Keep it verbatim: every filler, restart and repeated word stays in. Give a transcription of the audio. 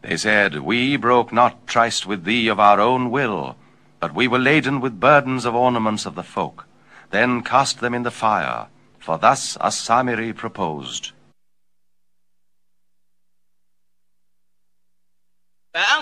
They said, We broke not tryst with thee of our own will, but we were laden with burdens of ornaments of the folk. Then cast them in the fire, for thus us Samiri proposed.